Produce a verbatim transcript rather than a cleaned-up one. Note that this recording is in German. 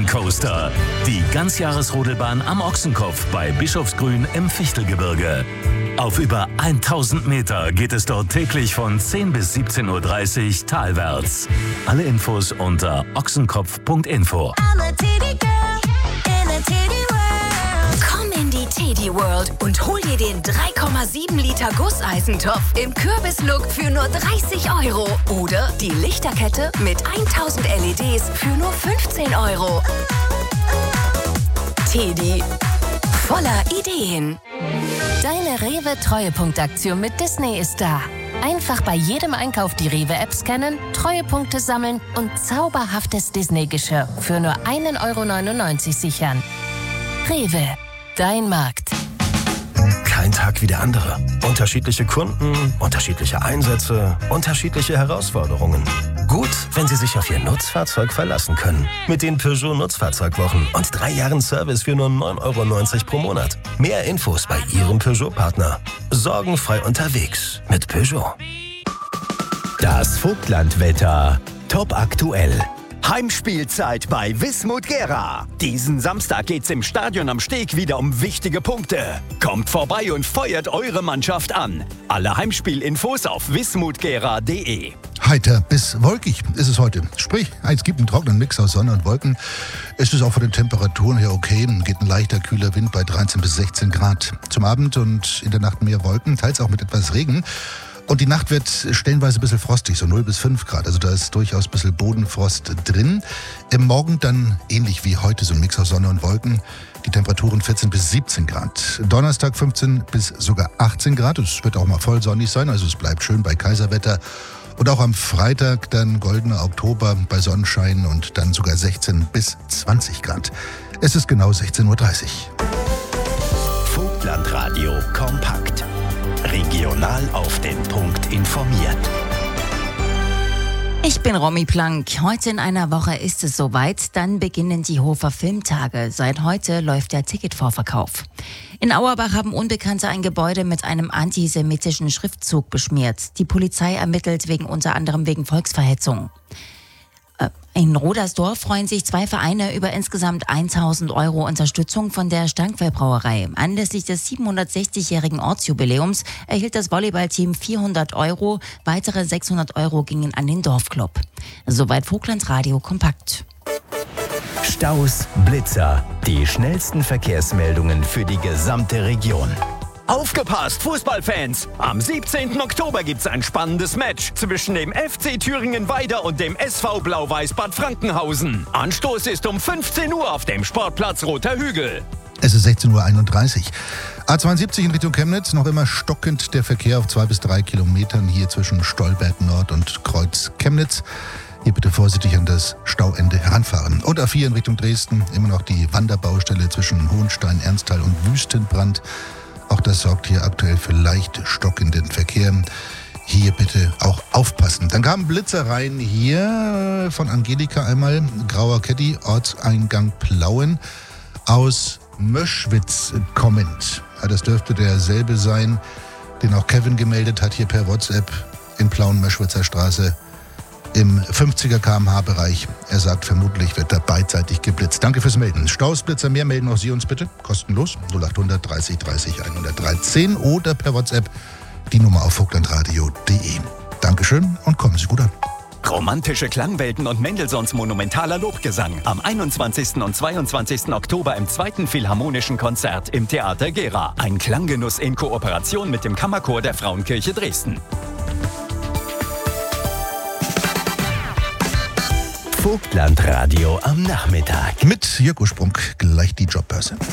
Coaster. Die Ganzjahresrodelbahn am Ochsenkopf bei Bischofsgrün im Fichtelgebirge. Auf über tausend Meter geht es dort täglich von zehn bis siebzehn Uhr dreißig talwärts. Alle Infos unter ochsenkopf punkt info. Komm in die Teddy World und hol dir den drei Komma sieben Liter Gusseisentopf im Kürbislook für nur dreißig Euro. Oder die Lichterkette mit tausend L E Ds für nur fünfzehn Euro. Teddy, voller Ideen. Deine Rewe-Treuepunktaktion mit Disney ist da. Einfach bei jedem Einkauf die Rewe-App scannen, Treuepunkte sammeln und zauberhaftes Disney-Geschirr für nur ein Euro neunundneunzig sichern. Rewe, dein Markt. Kein Tag wie der andere. Unterschiedliche Kunden, unterschiedliche Einsätze, unterschiedliche Herausforderungen. Gut, wenn Sie sich auf Ihr Nutzfahrzeug verlassen können. Mit den Peugeot Nutzfahrzeugwochen und drei Jahren Service für nur neun Euro neunzig pro Monat. Mehr Infos bei Ihrem Peugeot-Partner. Sorgenfrei unterwegs mit Peugeot. Das Vogtlandwetter. Top aktuell. Heimspielzeit bei Wismut Gera. Diesen Samstag geht's im Stadion am Steg wieder um wichtige Punkte. Kommt vorbei und feuert eure Mannschaft an. Alle Heimspielinfos auf wismut gera punkt de. Heiter bis wolkig ist es heute. Sprich, es gibt einen trockenen Mix aus Sonne und Wolken. Es ist auch von den Temperaturen her okay. Geht ein leichter, kühler Wind bei dreizehn bis sechzehn Grad. Zum Abend und in der Nacht mehr Wolken, teils auch mit etwas Regen. Und die Nacht wird stellenweise ein bisschen frostig, so null bis fünf Grad. Also da ist durchaus ein bisschen Bodenfrost drin. Im Morgen dann ähnlich wie heute, so ein Mix aus Sonne und Wolken. Die Temperaturen vierzehn bis siebzehn Grad. Donnerstag fünfzehn bis sogar achtzehn Grad. Es wird auch mal voll sonnig sein, also es bleibt schön bei Kaiserwetter. Und auch am Freitag dann goldener Oktober bei Sonnenschein und dann sogar sechzehn bis zwanzig Grad. Es ist genau sechzehn Uhr dreißig. Vogtlandradio kompakt. Regional auf den Punkt informiert. Ich bin Romy Plank. Heute in einer Woche ist es soweit. Dann beginnen die Hofer Filmtage. Seit heute läuft der Ticketvorverkauf. In Auerbach haben Unbekannte ein Gebäude mit einem antisemitischen Schriftzug beschmiert. Die Polizei ermittelt wegen unter anderem wegen Volksverhetzung. In Rodersdorf freuen sich zwei Vereine über insgesamt tausend Euro Unterstützung von der Stankwell-Brauerei. Anlässlich des siebenhundertsechzigjährigen Ortsjubiläums erhielt das Volleyballteam vierhundert Euro. Weitere sechshundert Euro gingen an den Dorfclub. Soweit Vogtlandradio kompakt. Staus, Blitzer, die schnellsten Verkehrsmeldungen für die gesamte Region. Aufgepasst, Fußballfans! Am siebzehnten Oktober gibt's ein spannendes Match zwischen dem F C Thüringen Weider und dem S V Blau-Weiß Bad Frankenhausen. Anstoß ist um fünfzehn Uhr auf dem Sportplatz Roter Hügel. Es ist sechzehn Uhr einunddreißig. A zweiundsiebzig in Richtung Chemnitz, noch immer stockend der Verkehr auf zwei bis drei Kilometern hier zwischen Stolberg Nord und Kreuz Chemnitz. Hier bitte vorsichtig an das Stauende heranfahren. Und A vier in Richtung Dresden, immer noch die Wanderbaustelle zwischen Hohenstein, Ernsthal und Wüstenbrand. Auch das sorgt hier aktuell für leicht stockenden Verkehr. Hier bitte auch aufpassen. Dann kamen Blitzereien hier von Angelika einmal. Grauer Caddy, Ortseingang Plauen aus Möschwitz kommend. Ja, das dürfte derselbe sein, den auch Kevin gemeldet hat hier per WhatsApp in Plauen-Möschwitzer Straße im fünfziger Kilometer pro Stunde Bereich. Er sagt, vermutlich wird da beidseitig geblitzt. Danke fürs Melden. Staus, Blitzer, mehr melden auch Sie uns bitte. Kostenlos. null achthundert dreißig dreißig hundertdreizehn oder per WhatsApp die Nummer auf vogtlandradio punkt de. Dankeschön und kommen Sie gut an. Romantische Klangwelten und Mendelssohns monumentaler Lobgesang am einundzwanzigsten und zweiundzwanzigsten Oktober im zweiten Philharmonischen Konzert im Theater Gera. Ein Klanggenuss in Kooperation mit dem Kammerchor der Frauenkirche Dresden. Vogtlandradio am Nachmittag. Mit Jörg Ursprung gleich die Jobbörse.